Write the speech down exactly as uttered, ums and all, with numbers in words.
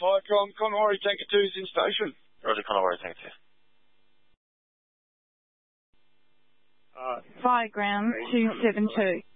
Firecom, Conwari Tanker two is in station. Roger, Conwari Tanker two. Uh, Fire ground two seven two.